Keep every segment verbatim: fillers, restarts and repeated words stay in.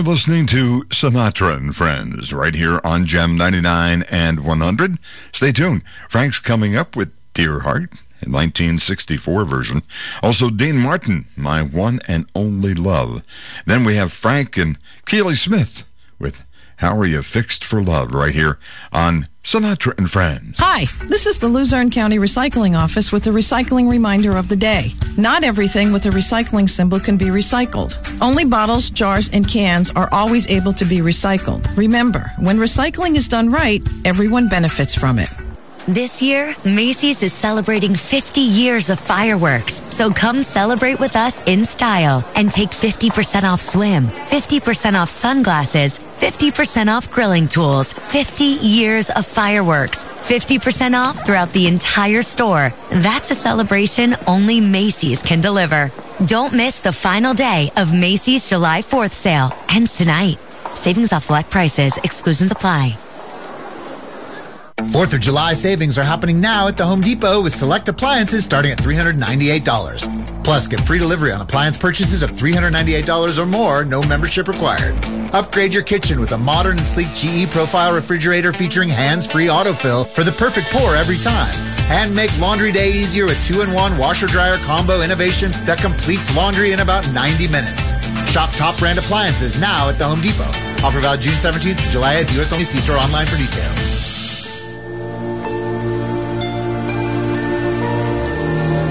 You're listening to Sinatra and Friends right here on Gem ninety-nine and one hundred. Stay tuned. Frank's coming up with Dear Heart, a nineteen sixty-four version. Also, Dean Martin, My One and Only Love. Then we have Frank and Keely Smith with How Are You Fixed for Love right here on Sinatra and Friends. Hi, this is the Luzerne County Recycling Office with the recycling reminder of the day. Not everything with a recycling symbol can be recycled. Only bottles, jars, and cans are always able to be recycled. Remember, when recycling is done right, everyone benefits from it. This year, Macy's is celebrating fifty years of fireworks. So come celebrate with us in style and take fifty percent off swim, fifty percent off sunglasses, fifty percent off grilling tools, fifty years of fireworks, fifty percent off throughout the entire store. That's a celebration only Macy's can deliver. Don't miss the final day of Macy's July fourth sale. Ends tonight. Savings off select prices. Exclusions apply. fourth of July savings are happening now at the Home Depot with select appliances starting at three hundred ninety-eight dollars. Plus, get free delivery on appliance purchases of three hundred ninety-eight dollars or more, no membership required. Upgrade your kitchen with a modern and sleek G E Profile refrigerator featuring hands-free autofill for the perfect pour every time. And make laundry day easier with two in one washer-dryer combo innovation that completes laundry in about ninety minutes. Shop top brand appliances now at the Home Depot. Offer valid June seventeenth to July eighth. U S only. See store online for details.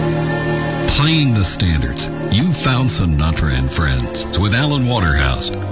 Playing the standards. You found Sinatra and Friends with Alan Waterhouse